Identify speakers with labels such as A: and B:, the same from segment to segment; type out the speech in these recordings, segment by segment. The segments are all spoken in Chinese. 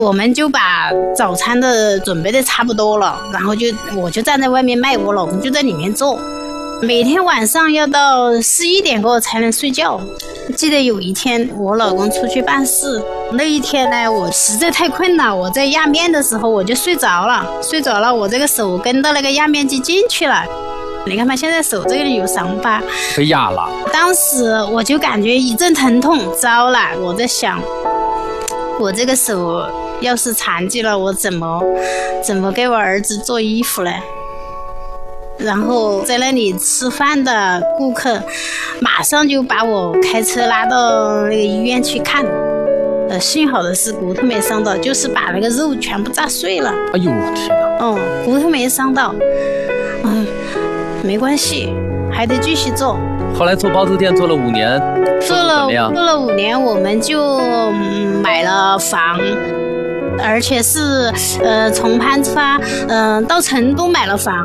A: 我们就把早餐的准备的差不多了，然后我就站在外面卖，我老公就在里面做。每天晚上要到11点过才能睡觉。记得有一天我老公出去办事，那一天呢我实在太困了，我在压面的时候我就睡着了，我这个手跟到那个压面机进去了。你看嘛，现在手这里有伤疤，
B: 被压了。
A: 当时我就感觉一阵疼痛，糟了，我在想我这个手要是残疾了，我怎么给我儿子做衣服呢？然后在那里吃饭的顾客马上就把我开车拉到那个医院去看。幸好的是骨头没伤到，就是把那个肉全部炸碎了。
B: 哎呦天哪！
A: 骨头没伤到，没关系，还得继续做。
B: 后来做包子店做了5年，
A: 做了5年，我们就买了房，而且是从攀发到成都买了房。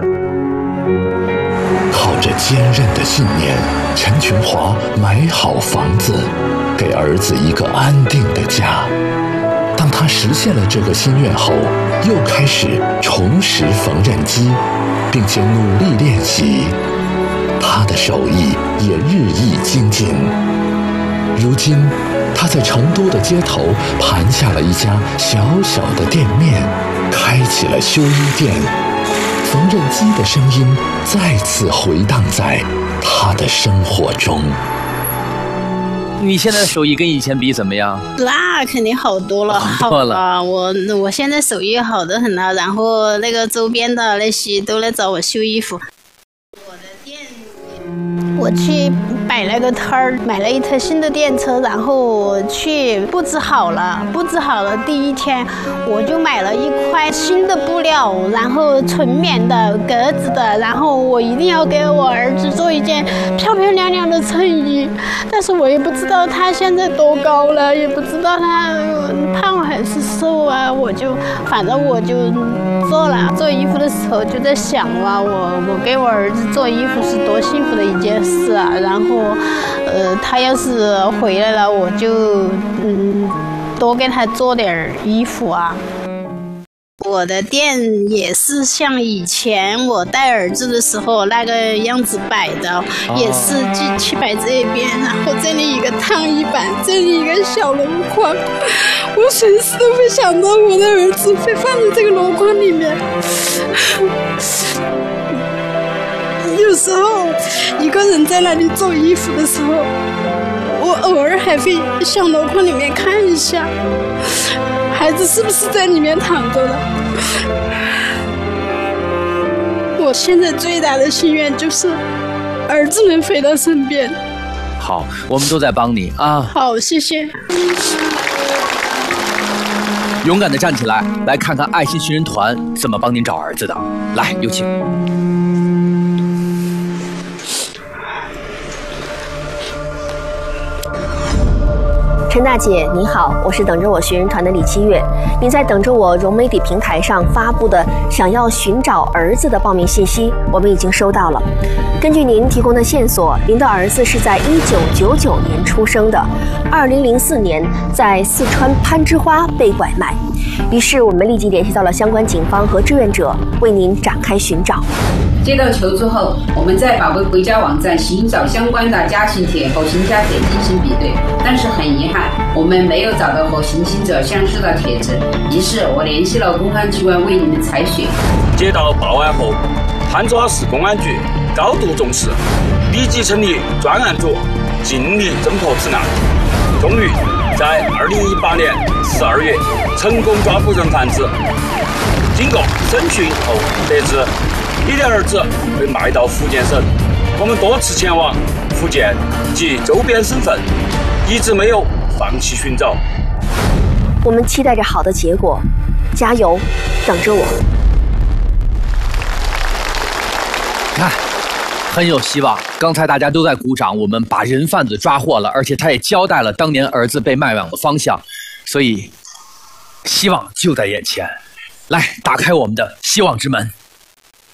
C: 靠着坚韧的信念，陈群华买好房子，给儿子一个安定的家。当他实现了这个心愿后，又开始重拾缝纫机，并且努力练习，他的手艺也日益精进。如今他在成都的街头盘下了一家小小的店面，开启了修衣店。缝纫机的声音再次回荡在他的生活中。
B: 你现在的手艺跟以前比怎么样？
A: 那肯定好多了，
B: 好多了。
A: 我现在手艺好得很了，然后那个周边的那些都来找我修衣服。我的店，我去摆那个摊儿，买了一台新的电车，然后去布置好了。第一天，我就买了一块新的布料，然后纯棉的格子的，然后我一定要给我儿子做一件漂漂亮亮的衬衣。但是我也不知道他现在多高了，也不知道他胖还是瘦啊，反正我就做了。做衣服的时候就在想啊，我给我儿子做衣服是多幸福的一件事啊。然后他要是回来了，我就多给他做点衣服啊。我的店也是像以前我带儿子的时候那个样子摆的，也是机器摆这边，然后这里一个烫衣板，这里一个小箩筐。我随时都会想到我的儿子会放在这个箩筐里面。有时候一个人在那里做衣服的时候，我偶尔还会向箩筐里面看一下，孩子是不是在里面躺着了。我现在最大的心愿就是儿子能回到身边。
B: 好，我们都在帮你啊。
A: 好，谢谢。
B: 勇敢地站起来，来看看爱心寻人团怎么帮您找儿子的。来，有请。
D: 陈大姐您好，我是等着我寻人团的李七月。您在等着我融媒体平台上发布的想要寻找儿子的报名信息，我们已经收到了。根据您提供的线索，您的儿子是在1999年出生的，2004年在四川攀枝花被拐卖。于是我们立即联系到了相关警方和志愿者，为您展开寻找。
E: 接到求助后，我们在保卫国家网站寻找相关的家庭帖和行家帖进行比对，但是很遗憾，我们没有找到和行刑者相似的帖子。于是我联系了公安机关为你们采血。
F: 接到报案后，攀枝花市公安局高度重视，立即成立专案组，尽力侦破此案。终于在2018年12月成功抓捕人贩子。经过审讯后得知，你的儿子被卖到福建省，我们多次前往福建及周边省份，一直没有放弃寻找。
D: 我们期待着好的结果，加油，等着我。
B: 看，很有希望。刚才大家都在鼓掌，我们把人贩子抓获了，而且他也交代了当年儿子被卖往的方向，所以希望就在眼前。来，打开我们的希望之门。